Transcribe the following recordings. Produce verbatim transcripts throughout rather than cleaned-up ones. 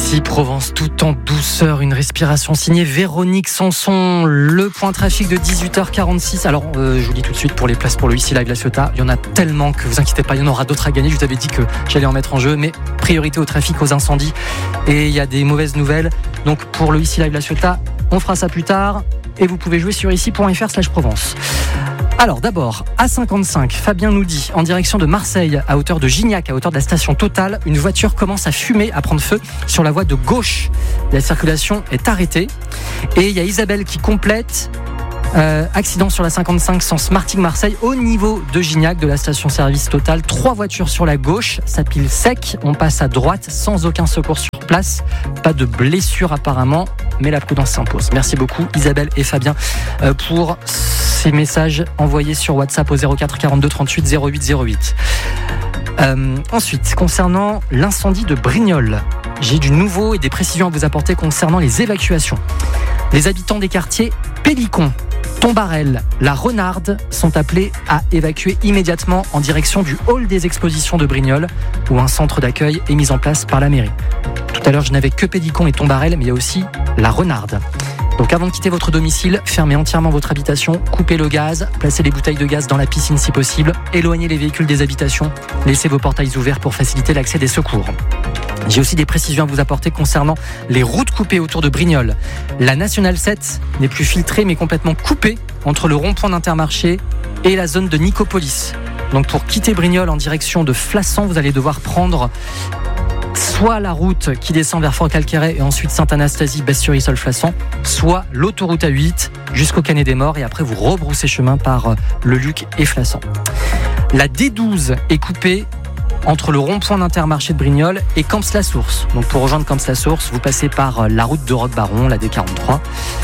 Ici Provence, tout en douceur, une respiration signée Véronique Sanson. Le point trafic de dix-huit heures quarante-six. Alors, euh, je vous dis tout de suite pour les places pour le Ici Live La Ciotat, il y en a tellement que vous inquiétez pas, il y en aura d'autres à gagner. Je vous avais dit que j'allais en mettre en jeu, mais priorité au trafic, aux incendies. Et il y a des mauvaises nouvelles. Donc pour le Ici Live La Ciotat, on fera ça plus tard. Et vous pouvez jouer sur ici.fr slash Provence. Alors d'abord, A cinquante-cinq, Fabien nous dit, en direction de Marseille, à hauteur de Gignac, à hauteur de la station Total, une voiture commence à fumer, à prendre feu sur la voie de gauche. La circulation est arrêtée. Et il y a Isabelle qui complète, euh, accident sur la cinquante-cinq sens Martigues-Marseille, au niveau de Gignac, de la station-service Total. Trois voitures sur la gauche, ça pile sec, on passe à droite sans aucun secours sur place. Pas de blessure apparemment, mais la prudence s'impose. Merci beaucoup Isabelle et Fabien euh, pour ces messages envoyés sur WhatsApp au zéro quatre quarante-deux trente-huit zéro huit zéro huit. Euh, ensuite, concernant l'incendie de Brignoles, j'ai du nouveau et des précisions à vous apporter concernant les évacuations. Les habitants des quartiers Pélicon, Tombarel, La Renarde sont appelés à évacuer immédiatement en direction du hall des expositions de Brignoles, où un centre d'accueil est mis en place par la mairie. Tout à l'heure, je n'avais que Pélicon et Tombarel, mais il y a aussi La Renarde. Donc avant de quitter votre domicile, fermez entièrement votre habitation, coupez le gaz, placez les bouteilles de gaz dans la piscine si possible, éloignez les véhicules des habitations, laissez vos portails ouverts pour faciliter l'accès des secours. J'ai aussi des précisions à vous apporter concernant les routes coupées autour de Brignoles. La Nationale sept n'est plus filtrée mais complètement coupée entre le rond-point d'Intermarché et la zone de Nicopolis. Donc pour quitter Brignoles en direction de Flassan, vous allez devoir prendre soit la route qui descend vers Fort-Calqueret et ensuite Sainte-Anastasie, Besse-sur-Issole-Flassan, soit l'autoroute A huit jusqu'au Canet des Morts et après vous rebroussez chemin par le Luc et Flassan. La D douze est coupée entre le rond-point d'Intermarché de Brignoles et Camps-la-Source. Donc pour rejoindre Camps-la-Source, vous passez par la route de Roquebaron, la D quarante-trois.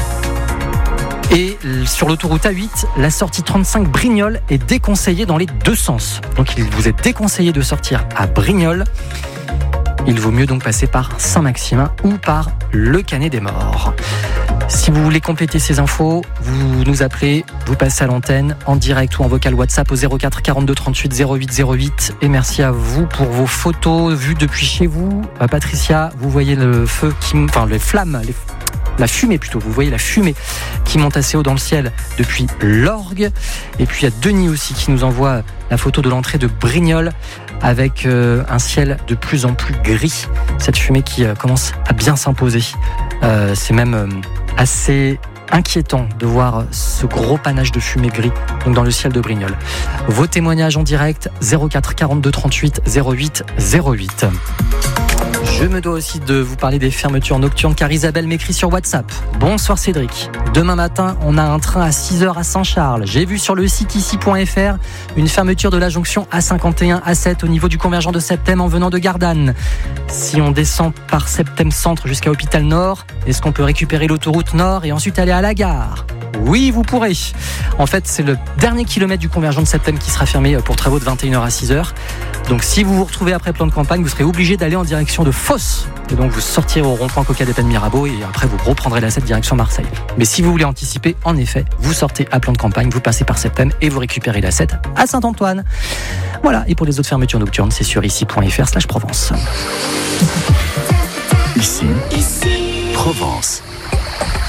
Et sur l'autoroute A huit, la sortie trente-cinq Brignoles est déconseillée dans les deux sens. Donc il vous est déconseillé de sortir à Brignoles. Il vaut mieux donc passer par Saint-Maximin ou par le Canet des Morts. Si vous voulez compléter ces infos, vous nous appelez, vous passez à l'antenne en direct ou en vocal WhatsApp au zéro quatre quarante-deux trente-huit zéro huit zéro huit. Et merci à vous pour vos photos vues depuis chez vous. Euh, Patricia, vous voyez le feu qui, enfin les flammes, les, la fumée plutôt. Vous voyez la fumée qui monte assez haut dans le ciel depuis l'orgue. Et puis il y a Denis aussi qui nous envoie la photo de l'entrée de Brignoles avec euh, un ciel de plus en plus gris. Cette fumée qui euh, commence à bien s'imposer. Euh, c'est même euh, assez inquiétant de voir ce gros panache de fumée gris donc dans le ciel de Brignoles. Vos témoignages en direct zéro quatre quarante-deux trente-huit zéro huit zéro huit. Je me dois aussi de vous parler des fermetures nocturnes car Isabelle m'écrit sur WhatsApp. Bonsoir Cédric. Demain matin, on a un train à six heures à Saint-Charles. J'ai vu sur le site ici.fr une fermeture de la jonction A cinquante et un A sept au niveau du convergent de Septem en venant de Gardanne. Si on descend par Septem Centre jusqu'à Hôpital Nord, est-ce qu'on peut récupérer l'autoroute Nord et ensuite aller à la gare ? Oui, vous pourrez. En fait, c'est le dernier kilomètre du convergent de Septem qui sera fermé pour travaux de vingt et une heures à six heures. Donc si vous vous retrouvez après plan de campagne, vous serez obligé d'aller en direction de Fosse. Et donc vous sortirez au rond-point Coca des Pennes Mirabeau et après vous reprendrez la sept direction Marseille. Mais si vous voulez anticiper, en effet, vous sortez à plan de campagne, vous passez par Septem et vous récupérez la sept à Saint-Antoine. Voilà, et pour les autres fermetures nocturnes, c'est sur ici.fr slash Provence. Ici, ici, Provence.